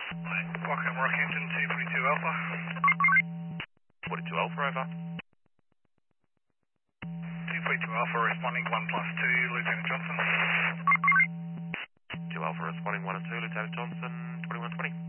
Welcome, Rockhampton 242 Alpha. 42 Alpha, over. 242 Alpha responding 1+2, Lieutenant Johnson. 2 Alpha responding 1 and 2, Lieutenant Johnson, 2120.